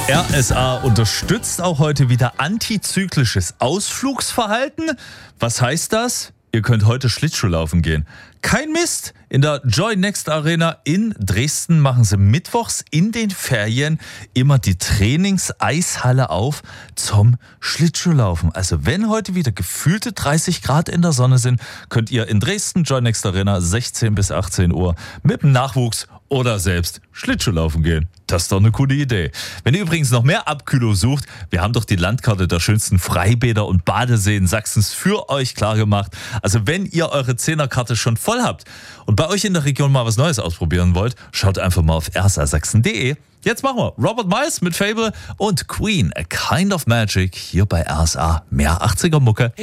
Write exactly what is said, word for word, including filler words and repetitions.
R S A unterstützt auch heute wieder antizyklisches Ausflugsverhalten. Was heißt das? Ihr könnt heute Schlittschuhlaufen gehen. Kein Mist! In der Joy Next Arena in Dresden machen sie mittwochs in den Ferien immer die Trainingseishalle auf zum Schlittschuhlaufen. Also wenn heute wieder gefühlte dreißig Grad in der Sonne sind, könnt ihr in Dresden Joy Next Arena sechzehn bis achtzehn Uhr mit dem Nachwuchs oder selbst Schlittschuhlaufen gehen. Das ist doch eine coole Idee. Wenn ihr übrigens noch mehr Abkühlung sucht, wir haben doch die Landkarte der schönsten Freibäder und Badeseen Sachsens für euch klargemacht. Also wenn ihr eure Zehnerkarte schon voll habt und bei euch in der Region mal was Neues ausprobieren wollt, schaut einfach mal auf r s a sachsen punkt d e. Jetzt machen wir Robert Miles mit Fable und Queen, A Kind of Magic hier bei R S A. Mehr achtziger Mucke.